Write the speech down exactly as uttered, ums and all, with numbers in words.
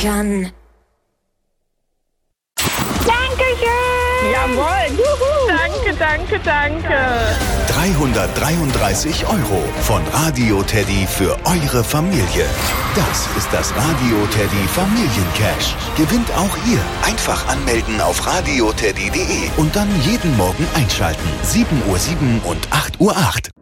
kann. Dankeschön! Jawohl! Juhu. Danke, danke, danke! dreihundertdreiunddreißig Euro von Radio Teddy für eure Familie. Das ist das Radio Teddy Familiencash. Gewinnt auch ihr. Einfach anmelden auf radioteddy punkt de und dann jeden Morgen einschalten. sieben Uhr sieben und acht Uhr acht.